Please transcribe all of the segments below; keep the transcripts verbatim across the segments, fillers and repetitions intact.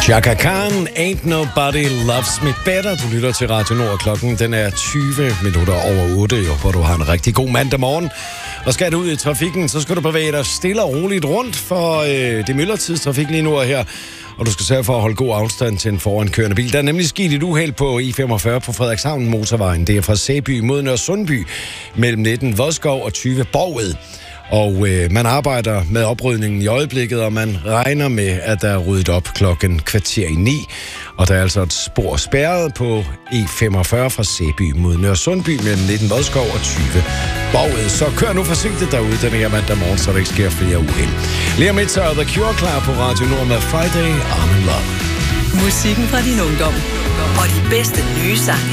Chaka Khan, Ain't Nobody Loves Me Better. Du lytter til Radio Nord. Klokken den er tyve minutter over otte. Jeg håber, du har en rigtig god mandag morgen. Og skal du ud i trafikken, så skal du bevæge dig stille og roligt rundt, for øh, det er myldretidstrafik lige nu her. Og du skal sørge for at holde god afstand til en forankørende bil. Der er nemlig sket et uheld på I femogfyrre på Frederikshavn motorvejen. Det er fra Sæby mod Nørresundby mellem nitten Vodskov og tyve Borgved. Og øh, man arbejder med oprydningen i øjeblikket, og man regner med, at der er ryddet op klokken kvarter i ni. Og der er altså et spor spærret på E femogfyrre fra Sæby mod Nørresundby mellem nitten Vodskov og tyve Borgved. Så kør nu forsigtigt derude den her mandag morgen, så der ikke sker flere uheld. Lige om lidt så er The Cure klar på Radio Nord med Friday I'm in Love. Musikken fra din ungdom og de bedste nye sange.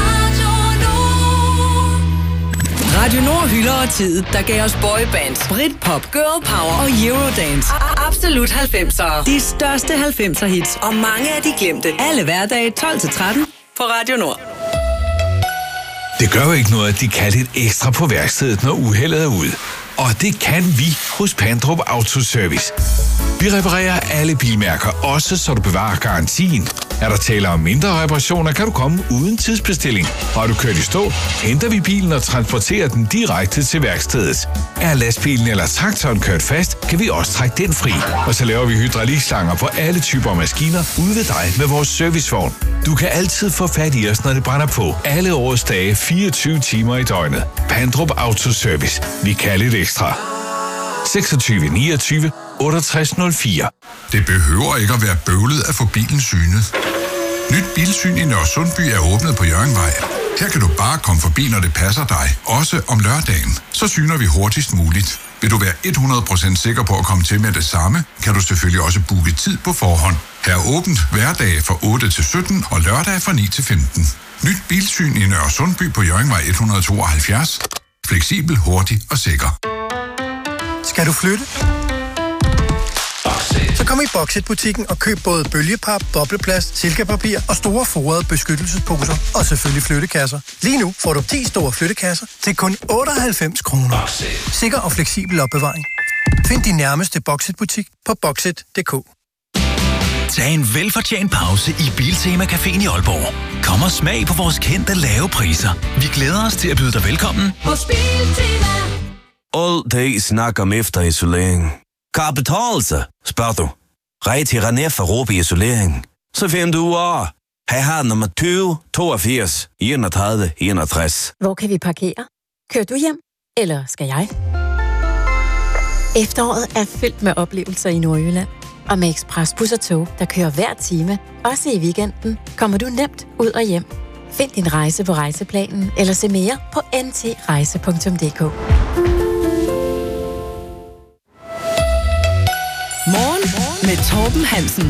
Radio Nord hylder tid, der gav os boybands, Britpop, girl power og eurodance. Absolut halvfemsere. De største halvfemser hits og mange af de glemte. Alle hverdage tolv til tretten på Radio Nord. Det gør jo ikke noget, at de kan lidt ekstra på værkstedet, når uheldet er ude. Og det kan vi hos Pandrup Autoservice. Vi reparerer alle bilmærker, også så du bevarer garantien. Er der tale om mindre reparationer, kan du komme uden tidsbestilling. Har du kørt i stå, henter vi bilen og transporterer den direkte til værkstedet. Er lastbilen eller traktoren kørt fast, kan vi også trække den fri. Og så laver vi hydraulikslanger på alle typer maskiner ude ved dig med vores servicevogn. Du kan altid få fat i os, når det brænder på. Alle årets dage, fireogtyve timer i døgnet. Pandrup Autoservice. Vi kan lidt ekstra. seksogtyve niogtyve otteogtres nul fire. Det behøver ikke at være bøvlet at få bilen synet. Nyt bilsyn i Nørresundby er åbnet på Hjørringvej. Her kan du bare komme forbi, når det passer dig, også om lørdagen. Så syner vi hurtigst muligt. Vil du være hundrede procent sikker på at komme til med det samme, kan du selvfølgelig også booke tid på forhånd. Her er åbent hverdage fra otte til sytten og lørdag fra ni til femten. Nyt bilsyn i Nørresundby på Hjørringvej et hundrede tooghalvfjerds. Fleksibel, hurtig og sikker. Skal du flytte? Så kom i Boxit-butikken og køb både bølgepap, bobleplast, silkepapir og store forrede beskyttelsesposer. Og selvfølgelig flyttekasser. Lige nu får du ti store flyttekasser til kun otteoghalvfems kroner. Sikker og fleksibel opbevaring. Find din nærmeste Boxit-butik på boxit punktum d k. Tag en velfortjent pause i Biltema Caféen i Aalborg. Kom og smag på vores kendte lave priser. Vi glæder os til at byde dig velkommen hos Biltema. All day snakker om efterisolering. Kan det betale sig, spørger du? Rej til René for Råbe Isolering. Så finder du ud af. Her har nummer tyve toogfirs enogtredive enogtres. Hvor kan vi parkere? Kører du hjem? Eller skal jeg? Efteråret er fyldt med oplevelser i Nordjylland. Og med Expressbus og tog, der kører hver time, også i weekenden, kommer du nemt ud og hjem. Find din rejse på Rejseplanen eller se mere på n t rejse punktum d k. Morgen med Torben Hansen.